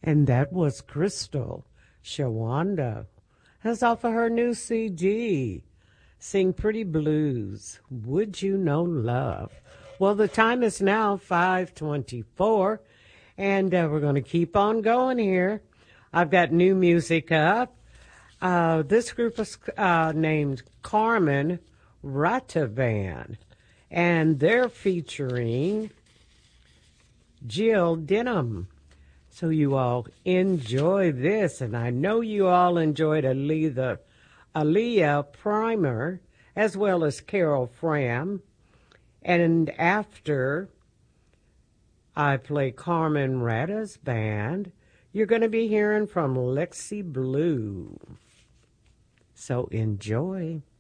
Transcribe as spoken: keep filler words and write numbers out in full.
And that was Crystal Shawanda. That's off of her new C D, Sing Pretty Blues, Would You Know Love. Well, the time is now five twenty-four, and uh, we're going to keep on going here. I've got new music up. Uh, this group is uh, named Carmen Ratavan, and they're featuring Jill Denham. So you all enjoy this, and I know you all enjoyed Aaliyah, Aaliyah Primer, as well as Carol Fram. And after I play Carmen Rata's band, you're going to be hearing from Lexi Blue. So enjoy.